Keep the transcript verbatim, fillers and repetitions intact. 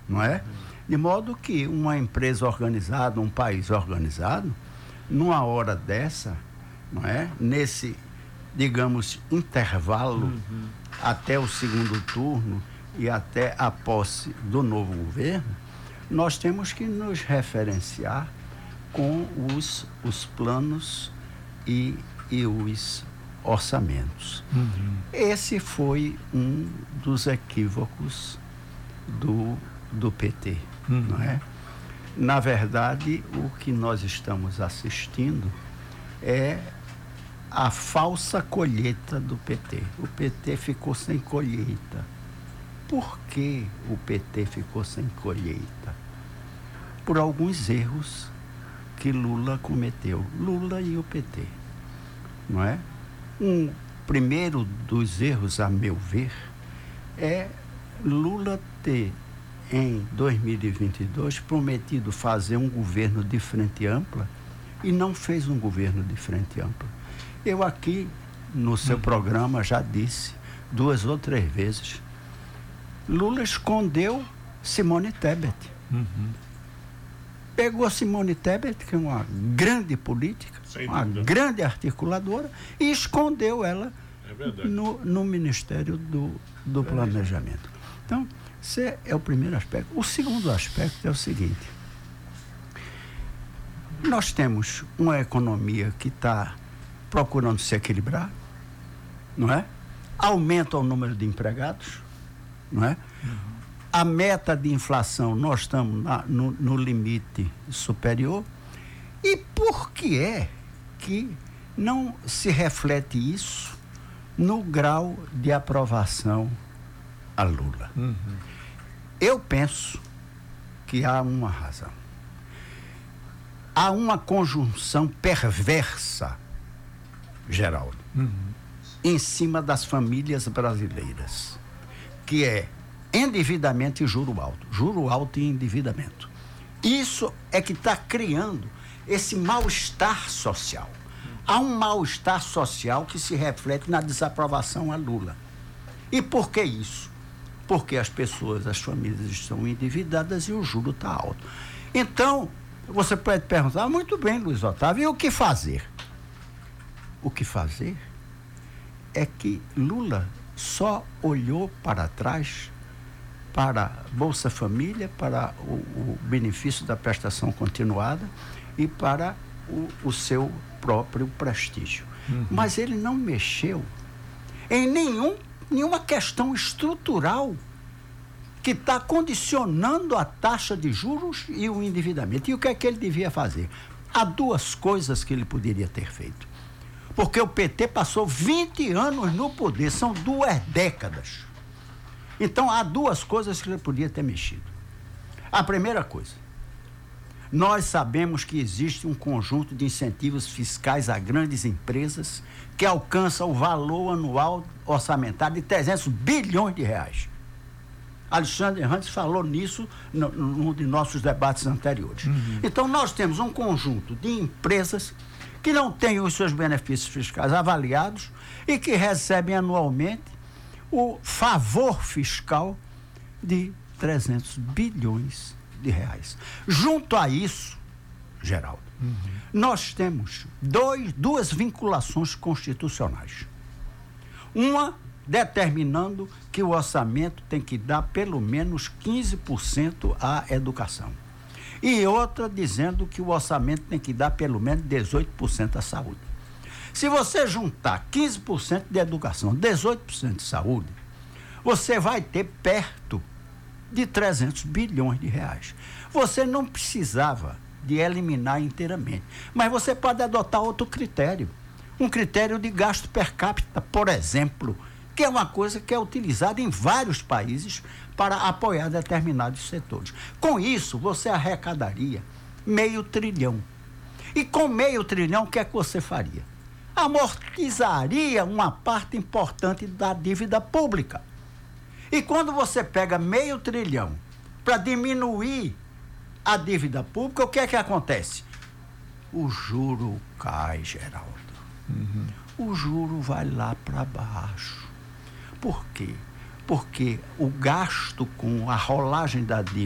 não é? De modo que uma empresa organizada, um país organizado, numa hora dessa, não é? Nesse, digamos, intervalo uhum. até o segundo turno e até a posse do novo governo, nós temos que nos referenciar com os, os planos e, e os orçamentos. Uhum. Esse foi um dos equívocos do, do P T, uhum. não é? Na verdade, o que nós estamos assistindo é a falsa colheita do P T. O P T ficou sem colheita. Por que o P T ficou sem colheita? Por alguns erros que Lula cometeu. Lula e o P T, não é? Um primeiro dos erros, a meu ver, é Lula ter, em dois mil e vinte e dois, prometido fazer um governo de frente ampla e não fez um governo de frente ampla. Eu aqui, no seu uhum. programa, já disse duas ou três vezes, Lula escondeu Simone Tebet. Uhum. Pegou Simone Tebet, que é uma grande política, uma grande articuladora, e escondeu ela é no, no Ministério do, do é Planejamento. Então, esse é o primeiro aspecto. O segundo aspecto é o seguinte: nós temos uma economia que está procurando se equilibrar, não é? Aumenta o número de empregados, não é? Uhum. A meta de inflação, nós estamos na, no, no limite superior. E por que é que não se reflete isso no grau de aprovação a Lula? Uhum. Eu penso que há uma razão. Há uma conjunção perversa, Geraldo, uhum. em cima das famílias brasileiras, que é endividamento e juro alto. Juro alto e endividamento. Isso é que está criando esse mal-estar social. Há um mal-estar social que se reflete na desaprovação a Lula. E por que isso? Porque as pessoas, as famílias estão endividadas e o juro está alto. Então, você pode perguntar, muito bem, Luiz Otávio, e o que fazer? O que fazer é que Lula só olhou para trás para Bolsa Família, para o, o benefício da prestação continuada e para o, o seu próprio prestígio. Uhum. Mas ele não mexeu em nenhum, nenhuma questão estrutural que está condicionando a taxa de juros e o endividamento. E o que é que ele devia fazer? Há duas coisas que ele poderia ter feito. Porque o P T passou vinte anos no poder, são duas décadas. Então, há duas coisas que ele podia ter mexido. A primeira coisa, nós sabemos que existe um conjunto de incentivos fiscais a grandes empresas que alcança o valor anual orçamentário de trezentos bilhões de reais. Alexandre Rantes falou nisso num de nossos debates anteriores. Uhum. Então, nós temos um conjunto de empresas que não têm os seus benefícios fiscais avaliados e que recebem anualmente o favor fiscal de trezentos bilhões de reais. Junto a isso, Geraldo, uhum. nós temos dois, duas vinculações constitucionais. Uma determinando que o orçamento tem que dar pelo menos quinze por cento à educação. E outra dizendo que o orçamento tem que dar pelo menos dezoito por cento à saúde. Se você juntar quinze por cento de educação, dezoito por cento de saúde, você vai ter perto de trezentos bilhões de reais. Você não precisava de eliminar inteiramente, mas você pode adotar outro critério. Um critério de gasto per capita, por exemplo, que é uma coisa que é utilizada em vários países para apoiar determinados setores. Com isso, você arrecadaria meio trilhão. E com meio trilhão, o que é que você faria? Amortizaria uma parte importante da dívida pública. E quando você pega meio trilhão para diminuir a dívida pública, o que é que acontece? O juro cai, Geraldo. Uhum. O juro vai lá para baixo. Por quê? Porque o gasto com a rolagem da dívida